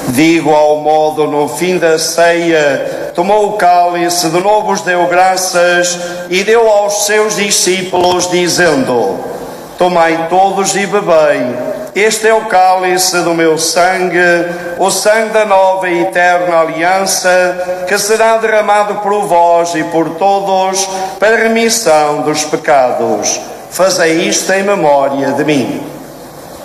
De igual modo, no fim da ceia, tomou o cálice, de novo os deu graças e deu aos seus discípulos, dizendo: tomai todos e bebei. Este é o cálice do meu sangue, o sangue da nova e eterna aliança, que será derramado por vós e por todos para a remissão dos pecados. Fazei isto em memória de mim.